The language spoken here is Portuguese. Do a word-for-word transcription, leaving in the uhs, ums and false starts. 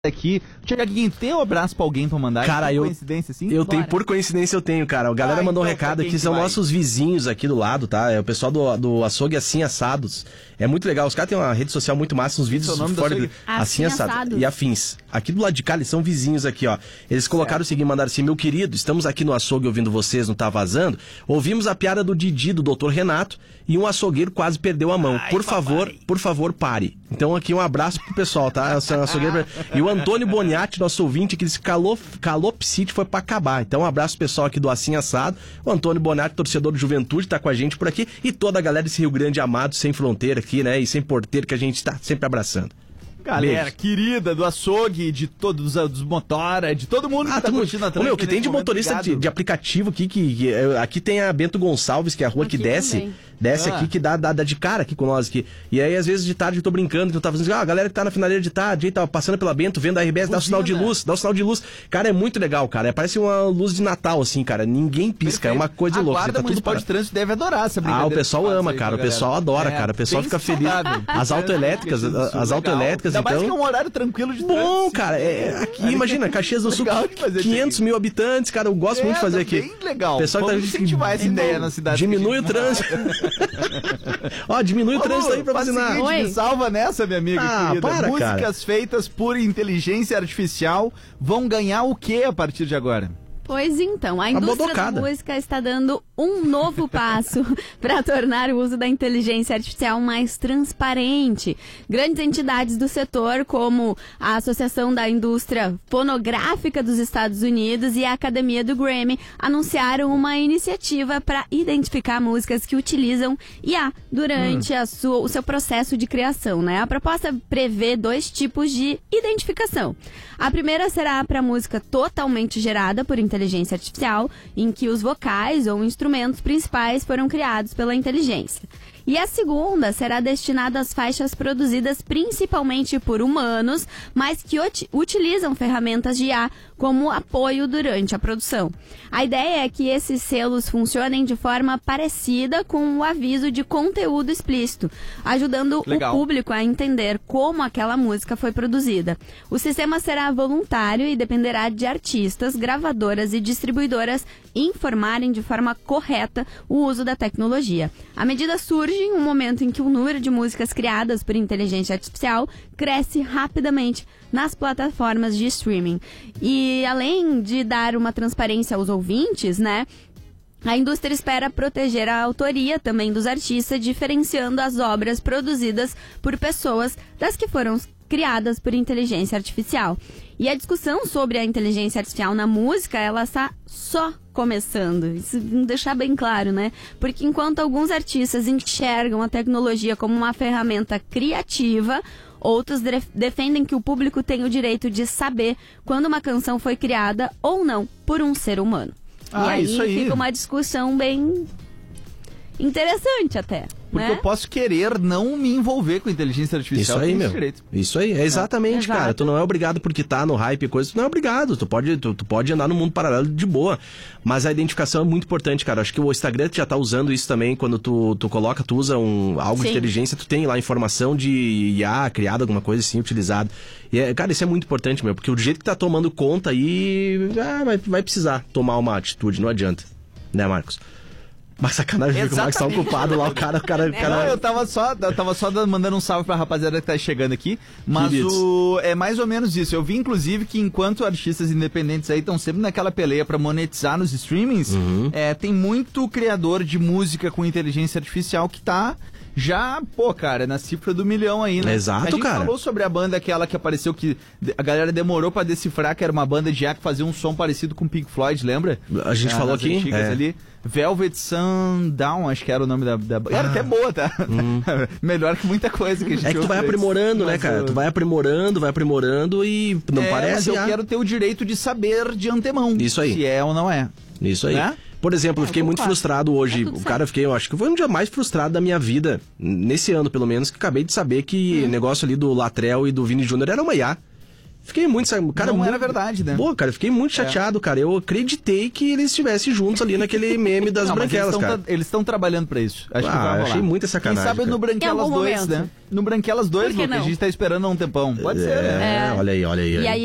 aqui. Tiaguinho, tem um abraço pra alguém pra mandar? Cara, por eu, coincidência, assim? eu Bora. tenho, por coincidência eu tenho, cara. A galera ah, mandou então, um recado aqui, são vai? nossos vizinhos aqui do lado, tá? É o pessoal do, do Açougue Assim Assados. É muito legal, os caras têm uma rede social muito massa, uns vídeos fora do Assim Assados. Assado. E afins. Aqui do lado de cá, eles são vizinhos aqui, ó. Eles colocaram certo. O seguinte, mandaram assim: meu querido, estamos aqui no açougue ouvindo vocês, não tá vazando? Ouvimos a piada do Didi, do doutor Renato, e um açougueiro quase perdeu a mão. Ai, por papai. favor, por favor, pare. Então aqui um abraço pro pessoal, tá? Açougueiro... E o Antônio Boniatti, nosso ouvinte, que disse que calou, calopsite foi pra acabar. Então um abraço pro pessoal aqui do Assim Assado. O Antônio Boniatti, torcedor de Juventude, tá com a gente por aqui. E toda a galera desse Rio Grande amado, sem fronteira aqui, né? E sem porteiro, que a gente tá sempre abraçando. Galera Beijo. Querida do açougue, de todos dos motora, de todo mundo que ah, tá curtindo a Meu, que tem de motorista de, de aplicativo aqui, que, que aqui tem a Bento Gonçalves, que é a rua aqui que desce, também. desce ah. aqui, que dá, dá, dá de cara aqui com nós aqui. E aí, às vezes, de tarde eu tô brincando, eu tava fazendo, ah, a galera que tá na finaleira de tarde, aí tava passando pela Bento, vendo a R B S, dá o sinal de luz, dá o sinal de luz. Cara, é muito legal, cara. É, parece uma luz de Natal, assim, cara. Ninguém pisca, Perfeito. é uma coisa a louca. A guarda municipal de trânsito deve adorar essa brincadeira. Ah, o pessoal ama, aí, cara. O pessoal adora, é, cara. O pessoal fica feliz. Saudável. As autoelétricas, as, as autoelétricas, então... Ainda mais que é um horário tranquilo de trânsito. Bom, trânsito. cara, é, aqui, é, imagina, Caxias do Sul, quinhentos mil habitantes, cara, eu gosto é, muito de fazer aqui. Bem legal. Pessoal Vamos tá, incentivar essa ideia na cidade. Diminui o trânsito. Ó, diminui Ô, o trânsito aí pra vacinar. Seguinte, me salva nessa, minha amiga ah, querida. Para, Músicas cara. feitas por inteligência artificial vão ganhar o que a partir de agora? Pois então, a indústria da música está dando um novo passo para tornar o uso da inteligência artificial mais transparente. Grandes entidades do setor, como a Associação da Indústria Fonográfica dos Estados Unidos e a Academia do Grammy, anunciaram uma iniciativa para identificar músicas que utilizam I A durante hum. a sua, o seu processo de criação, né? A proposta prevê dois tipos de identificação. A primeira será para música totalmente gerada por inteligência artificial, em que os vocais ou instrumentos principais foram criados pela inteligência. E a segunda será destinada às faixas produzidas principalmente por humanos, mas que ut- utilizam ferramentas de I A como apoio durante a produção. A ideia é que esses selos funcionem de forma parecida com o aviso de conteúdo explícito, ajudando Legal. o público a entender como aquela música foi produzida. O sistema será voluntário e dependerá de artistas, gravadoras e distribuidoras informarem de forma correta o uso da tecnologia. A medida surge em um momento em que o número de músicas criadas por inteligência artificial cresce rapidamente nas plataformas de streaming. E além de dar uma transparência aos ouvintes, né, a indústria espera proteger a autoria também dos artistas, diferenciando as obras produzidas por pessoas das que foram criadas por inteligência artificial. E a discussão sobre a inteligência artificial na música, ela está só começando. Isso deixar bem claro, né? Porque enquanto alguns artistas enxergam a tecnologia como uma ferramenta criativa, outros de- defendem que o público tem o direito de saber quando uma canção foi criada ou não por um ser humano. Ah, e aí, isso aí fica uma discussão bem interessante até. Porque né? eu posso querer não me envolver com inteligência artificial. Isso aí, meu. Direito. Isso aí, é exatamente, é. cara. Tu não é obrigado porque tá no hype e coisa, tu não é obrigado. Tu pode, tu, tu pode andar no mundo paralelo de boa. Mas a identificação é muito importante, cara. Acho que o Instagram já tá usando isso também. Quando tu, tu coloca, tu usa um, algo Sim. de inteligência, tu tem lá informação de I A criada, alguma coisa assim, utilizada. E, é, cara, isso é muito importante, meu. Porque o jeito que tá tomando conta aí, ah, vai, vai precisar tomar uma atitude, não adianta. Né, Marcos? Mas sacanagem, o Marcos tá ocupado lá, o cara... O cara, o cara... Não, eu tava só, eu tava só mandando um salve pra rapaziada que tá chegando aqui, mas o, é mais ou menos isso. Eu vi, inclusive, que enquanto artistas independentes aí estão sempre naquela peleia pra monetizar nos streamings, uhum. é, tem muito criador de música com inteligência artificial que tá... Já, pô, cara, na cifra do milhão aí, né? Exato, cara. A gente cara. falou sobre a banda aquela que apareceu, que a galera demorou pra decifrar, que era uma banda de I A que fazia um som parecido com Pink Floyd, lembra? A gente ah, falou aqui, é. ali. Velvet Sundown, acho que era o nome da... da... Era ah. até boa, tá? Hum. Melhor que muita coisa que a gente É que tu vai aprimorando, né, cara? Eu... Tu vai aprimorando, vai aprimorando e não é, parece... Mas eu ah. quero ter o direito de saber de antemão. Isso aí. Se é ou não é. Isso aí. Né? Por exemplo, eu fiquei muito frustrado hoje. O cara, eu fiquei, eu acho que foi um dia mais frustrado da minha vida, nesse ano pelo menos, que acabei de saber que o hum. negócio ali do Latrell e do Vini Júnior era uma I A. Fiquei muito... Cara, não muito... era verdade, né? Pô, cara, eu fiquei muito chateado, é. cara. Eu acreditei que eles estivessem juntos ali naquele meme das não, branquelas, eles cara. Eles estão trabalhando pra isso. Acho ah, que vai rolar. Achei muita sacanagem. Quem sabe cara. no Branquelas dois, né? No Branquelas dois, que a gente tá esperando há um tempão. Pode é, ser, né? É, olha aí, olha aí. E aí